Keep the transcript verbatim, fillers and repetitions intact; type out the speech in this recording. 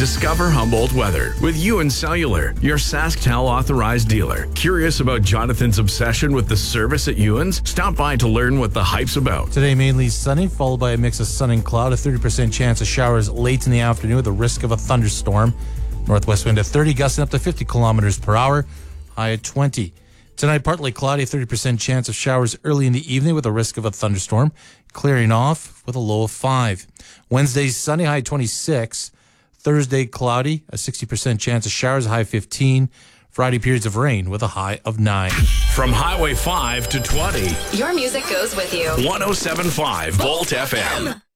Discover Humboldt weather with Ewan Cellular, your SaskTel authorized dealer. Curious about Jonathan's obsession with the service at Ewan's? Stop by to learn what the hype's about. Today, mainly sunny, followed by a mix of sun and cloud. A thirty percent chance of showers late in the afternoon with a risk of a thunderstorm. Northwest wind at thirty, gusting up to fifty kilometers per hour. High at twenty. Tonight, partly cloudy, thirty percent chance of showers early in the evening with a risk of a thunderstorm. Clearing off with a low of five. Wednesday, sunny, high twenty-six. Thursday, cloudy, a sixty percent chance of showers, high fifteen. Friday, periods of rain with a high of nine. From Highway five to twenty. Your music goes with you. one oh seven point five Volt F M.